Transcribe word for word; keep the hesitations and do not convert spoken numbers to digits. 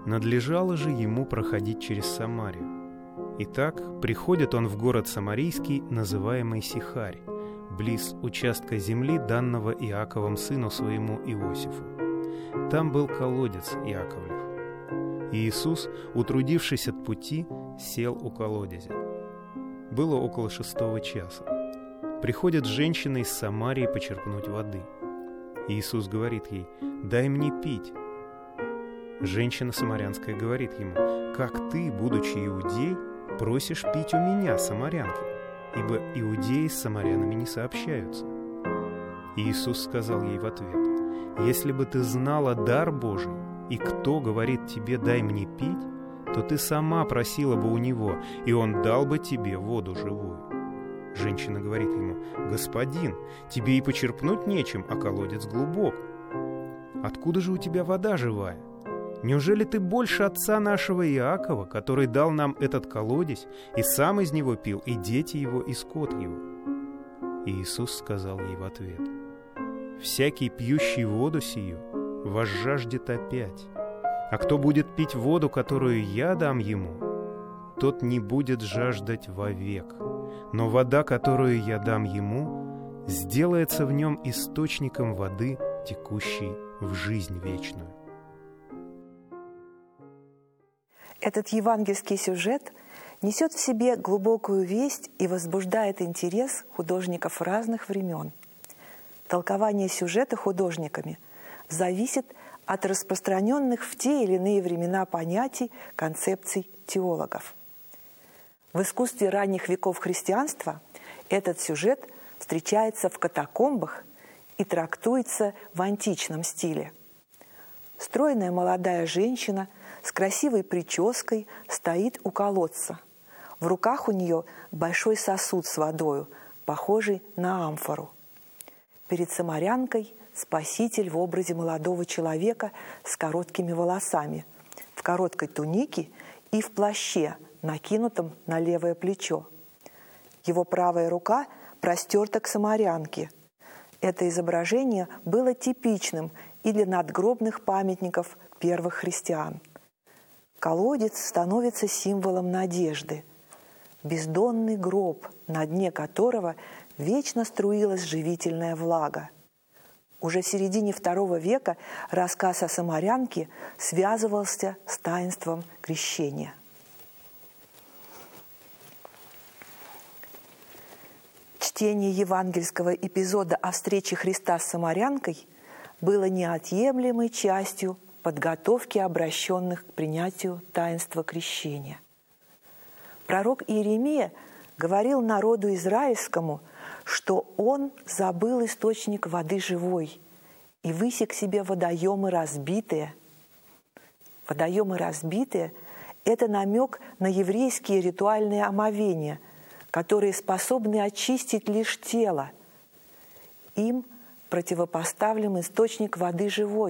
Надлежало же ему проходить через Самарию. Итак, приходит он в город Самарийский, называемый Сихарь, близ участка земли, данного Иаковом сыну своему Иосифу. Там был колодец Иаковлев. И Иисус, утрудившись от пути, сел у колодезя. Было около шестого часа. Приходит женщина из Самарии почерпнуть воды. Иисус говорит ей: «Дай мне пить». Женщина самарянская говорит ему: «Как ты, будучи иудей, просишь пить у меня, самарянки? Ибо иудеи с самарянами не сообщаются». И Иисус сказал ей в ответ: «Если бы ты знала дар Божий, и кто говорит тебе: дай мне пить, то ты сама просила бы у него, и он дал бы тебе воду живую». Женщина говорит ему: «Господин, тебе и почерпнуть нечем, а колодец глубок. Откуда же у тебя вода живая? Неужели ты больше отца нашего Иакова, который дал нам этот колодец, и сам из него пил, и дети его, и скот его?» И Иисус сказал ей в ответ: «Всякий, пьющий воду сию, возжаждет опять. А кто будет пить воду, которую я дам ему, тот не будет жаждать вовек. Но вода, которую я дам ему, сделается в нем источником воды, текущей в жизнь вечную». Этот евангельский сюжет несет в себе глубокую весть и возбуждает интерес художников разных времен. Толкование сюжета художниками зависит от распространенных в те или иные времена понятий, концепций теологов. В искусстве ранних веков христианства этот сюжет встречается в катакомбах и трактуется в античном стиле. Стройная молодая женщина с красивой прической стоит у колодца. В руках у нее большой сосуд с водою, похожий на амфору. Перед самарянкой Спаситель в образе молодого человека с короткими волосами, в короткой тунике и в плаще, накинутом на левое плечо. Его правая рука простерта к самарянке. Это изображение было типичным и для надгробных памятников первых христиан. Колодец становится символом надежды. Бездонный гроб, на дне которого вечно струилась живительная влага. Уже в середине второго века рассказ о самарянке связывался с таинством крещения. Чтение евангельского эпизода о встрече Христа с самарянкой было неотъемлемой частью подготовки обращенных к принятию таинства крещения. Пророк Иеремия говорил народу израильскому, что он забыл источник воды живой и высек себе водоемы разбитые. Водоемы разбитые – это намек на еврейские ритуальные омовения, которые способны очистить лишь тело. Им противопоставлен источник воды живой,